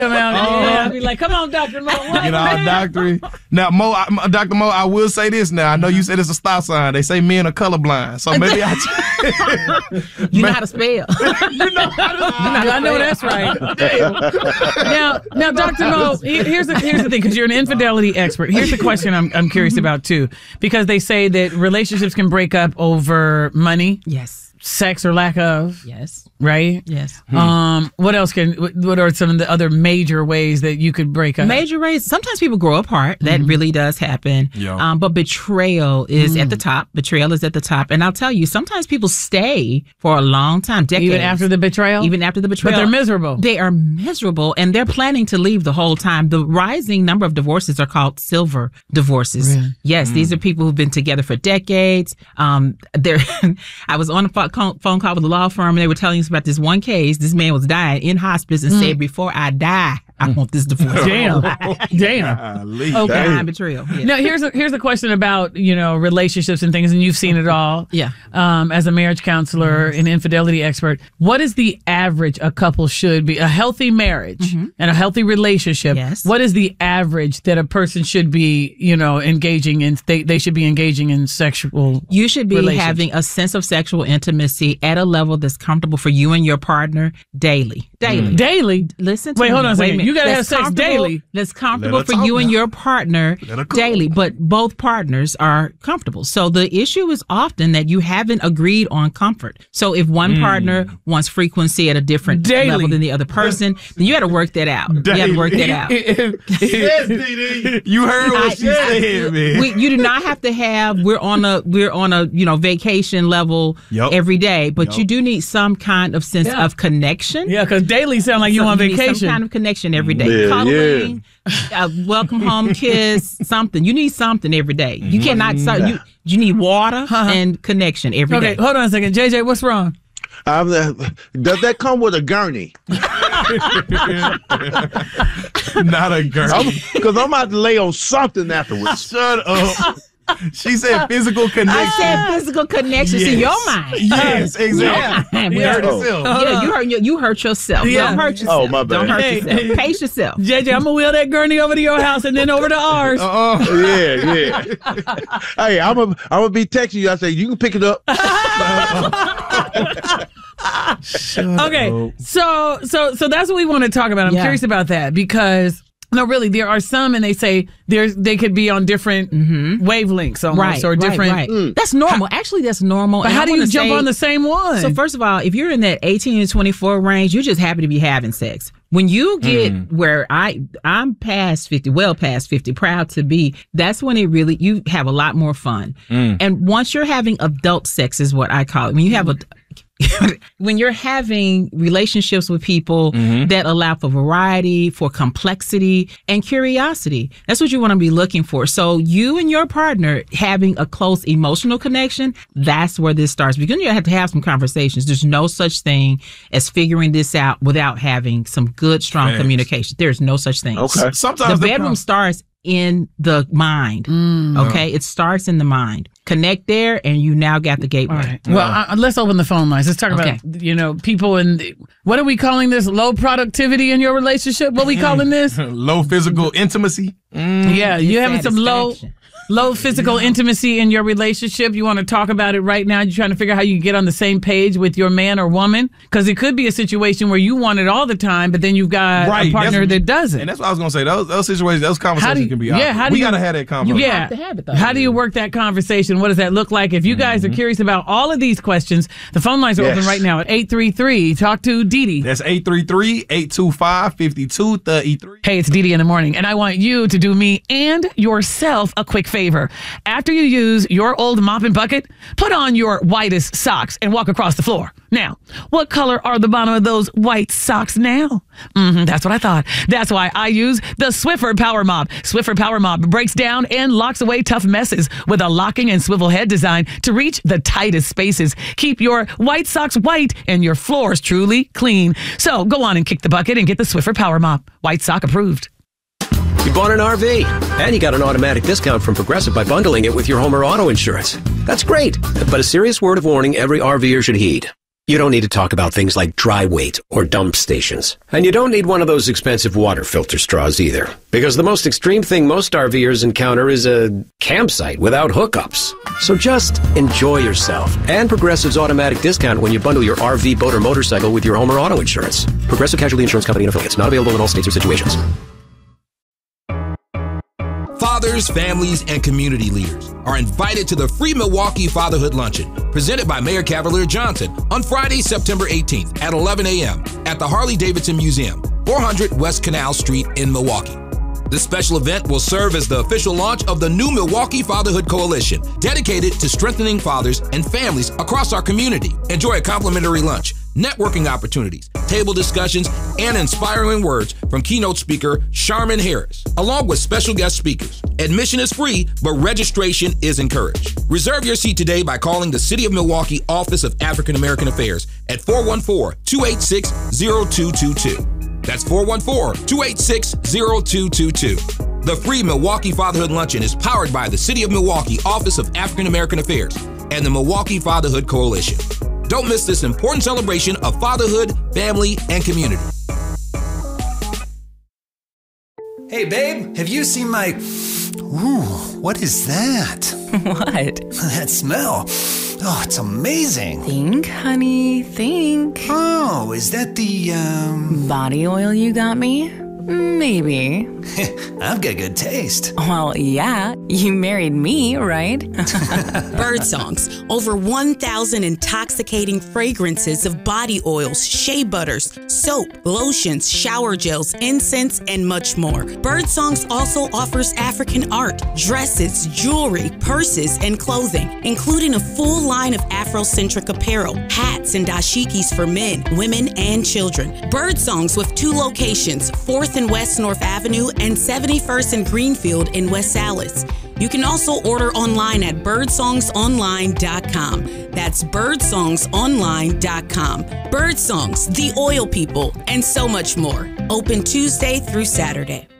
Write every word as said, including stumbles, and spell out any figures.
Come out, oh. yeah, I'll be like, come on, Doctor Mo. What, you know, doctor. Now, Mo, I, Doctor Mo, I will say this now. I know you said it's a stop sign. They say men are colorblind. So maybe I... you know how to spell. you know how to spell. I know that's right. now, now, Doctor Mo, here's the, here's the thing, because you're an infidelity expert. Here's the question I'm, I'm curious about, too. Because they say that relationships can break up over money. Yes. Sex or lack of. Yes. Right? Yes. Hmm. Um. What else can, what are some of the other major ways that you could break up? Major ways. Sometimes people grow apart. That mm-hmm. really does happen. Yeah. Um, but betrayal is mm. at the top. Betrayal is at the top. And I'll tell you, sometimes people stay for a long time, decades. Even after the betrayal? Even after the betrayal. But they're miserable. They are miserable, and they're planning to leave the whole time. The rising number of divorces are called silver divorces. Really? Yes, mm. these are people who've been together for decades. Um, they're. I was on a phone call with a law firm, and they were telling us about this one case. This man was dying in hospice and mm. said, before I die, I want this divorce. Damn. Damn. Okay. Damn. Betrayal. Yeah. Now, here's a, here's a question about, you know, relationships and things, and you've seen it all. Yeah. Um, as a marriage counselor, mm-hmm. an infidelity expert, what is the average a couple should be? A healthy marriage mm-hmm. and a healthy relationship. Yes. What is the average that a person should be, you know, engaging in? They, they should be engaging in sexual You should be having a sense of sexual intimacy at a level that's comfortable for you and your partner daily. Daily. Mm. Daily? Listen to Wait, me. hold on a Wait second. a You got to have that's sex daily. That's comfortable for you and your partner daily, but both partners are comfortable. So the issue is often that you haven't agreed on comfort. So if one mm. partner wants frequency at a different daily. level than the other person, then you got to work that out. Daily. You got to work that out. Yes, D D. You heard what I, she said, man. We, you do not have to have, we're on a, we're on a, you know, vacation level yep. every day, but yep. you do need some kind of sense yeah. of connection. Yeah, because daily sound like you so on you vacation. Need some kind of connection every day. Yeah, Cuddling, yeah. uh, welcome home kiss, something. You need something every day. You mm-hmm. cannot, so you, you need water uh-huh. and connection every okay, day. Okay, hold on a second. J J, what's wrong? Um, uh, does that come with a gurney? Not a gurney. Because I'm, I'm about to lay on something afterwards. Shut up. She said physical connection. I said physical connection yes. in your mind. Yes, exactly. Yeah, you hurt yourself. Oh. Yeah, you hurt, you hurt yourself. Yeah. Don't hurt yourself. Oh, my bad. Don't hurt hey, yourself. Hey. Pace yourself. J J, I'm going to wheel that gurney over to your house and then over to ours. Uh-uh. Yeah, yeah. Hey, I'm going I'm to be texting you. I say, you can pick it up. Okay, up. so so so that's what we want to talk about. I'm yeah. curious about that because no, really, there are some, and they say there's they could be on different mm-hmm. wavelengths almost, right, or different. Right, right. Mm. That's normal. How, Actually, that's normal. But and how I do you jump say, on the same one? So first of all, if you're in that eighteen to twenty-four range, you're just happy to be having sex. When you get mm. where I, I'm past fifty, well past fifty, proud to be, that's when it really, you have a lot more fun. Mm. And once you're having adult sex is what I call it. When you have a, when you're having relationships with people mm-hmm. that allow for variety, for complexity, and curiosity, that's what you want to be looking for. So you and your partner having a close emotional connection, that's where this starts. Because you have to have some conversations. There's no such thing as figuring this out without having some good, strong Thanks. communication. There's no such thing. Okay. Sometimes the bedroom starts in the mind. Mm. Okay, it starts in the mind. Connect there, and you now got the gateway. All right. Well, uh, let's open the phone lines. Let's talk okay. about you know people in the, what are we calling this? Low productivity in your relationship? What are we calling this? Low physical intimacy. Mm. Yeah, you having some low. Low physical intimacy in your relationship. You want to talk about it right now. You're trying to figure out how you can get on the same page with your man or woman. Because it could be a situation where you want it all the time, but then you've got right. a partner that's, that doesn't. And that's what I was going to say. Those, those situations, those conversations you, can be yeah, awkward. how do we you, got to have that conversation. You yeah. have to have it, though. How do you work that conversation? What does that look like? If you guys mm-hmm. are curious about all of these questions, the phone lines are yes. open right now at eight three three. Talk to Dee Dee. That's eight three three, eight two five, five two three three. Hey, it's Dee Dee in the morning, and I want you to do me and yourself a quick favor. After you use your old mop and bucket, put on your whitest socks and walk across the floor. Now, what color are the bottom of those white socks now? Mm-hmm, that's what I thought. That's why I use the Swiffer Power Mop. Swiffer Power Mop breaks down and locks away tough messes with a locking and swivel head design to reach the tightest spaces. Keep your white socks white and your floors truly clean. So go on and kick the bucket and get the Swiffer Power Mop. White sock approved. You bought an R V, and you got an automatic discount from Progressive by bundling it with your home or auto insurance. That's great, but a serious word of warning every RVer should heed. You don't need to talk about things like dry weight or dump stations. And you don't need one of those expensive water filter straws either. Because the most extreme thing most RVers encounter is a campsite without hookups. So just enjoy yourself. And Progressive's automatic discount when you bundle your R V, boat, or motorcycle with your home or auto insurance. Progressive Casualty Insurance Company and affiliates. Not available in all states or situations. Fathers, families, and community leaders are invited to the free Milwaukee Fatherhood Luncheon, presented by Mayor Cavalier Johnson on Friday, September eighteenth at eleven a.m. at the Harley-Davidson Museum, four hundred West Canal Street in Milwaukee. This special event will serve as the official launch of the new Milwaukee Fatherhood Coalition, dedicated to strengthening fathers and families across our community. Enjoy a complimentary lunch, networking opportunities, table discussions, and inspiring words from keynote speaker Sharman Harris, along with special guest speakers. Admission is free, but registration is encouraged. Reserve your seat today by calling the City of Milwaukee Office of African American Affairs at four one four, two eight six, zero two two two. That's four one four, two eight six, zero two two two. The free Milwaukee Fatherhood Luncheon is powered by the City of Milwaukee Office of African American Affairs and the Milwaukee Fatherhood Coalition. Don't miss this important celebration of fatherhood, family, and community. Hey, babe, have you seen my... Ooh, what is that? What? That smell. Oh, it's amazing. Think, honey, think. Oh, is that the, um... body oil you got me? Maybe. I've got good taste. Well, yeah. You married me, right? Birdsongs. Over one thousand intoxicating fragrances of body oils, shea butters, soap, lotions, shower gels, incense, and much more. Birdsongs also offers African art, dresses, jewelry, purses, and clothing, including a full line of Afrocentric apparel, hats, and dashikis for men, women, and children. Birdsongs with two locations, fourth and West North Avenue and seventy-first and Greenfield in West Allis. You can also order online at birdsongs online dot com. That's birdsongs online dot com. Birdsongs, the oil people, and so much more. Open Tuesday through Saturday.